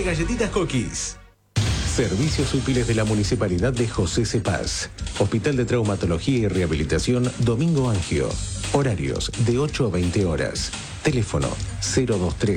galletitas Cookies. Servicios útiles de la Municipalidad de José Cepaz. Hospital de Traumatología y Rehabilitación Domingo Angio. Horarios de 8 a 20 horas. Teléfono 023